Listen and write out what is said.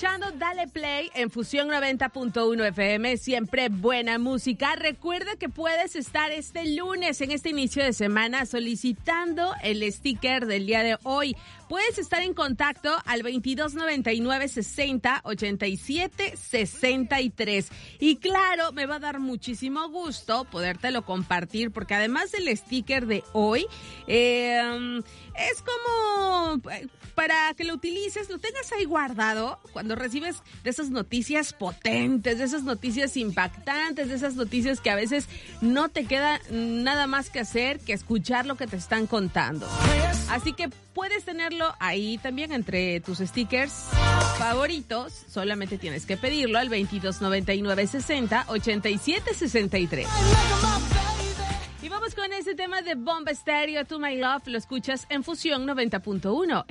escuchando Dale Play en Fusión 90.1 FM, siempre buena música. Recuerda que puedes estar este lunes en este inicio de semana solicitando el sticker del día de hoy. Puedes estar en contacto al 2299 60 87 63. Y claro, me va a dar muchísimo gusto podértelo compartir, porque además del sticker de hoy, es como para que lo utilices, lo tengas ahí guardado cuando recibes de esas noticias potentes, de esas noticias impactantes, de esas noticias que a veces no te queda nada más que hacer que escuchar lo que te están contando. Así que puedes tenerlo ahí también entre tus stickers favoritos. Solamente tienes que pedirlo al 2299 60 87 63. Y vamos con ese tema de Bomba Estéreo, To My Love. Lo escuchas en Fusión 90.1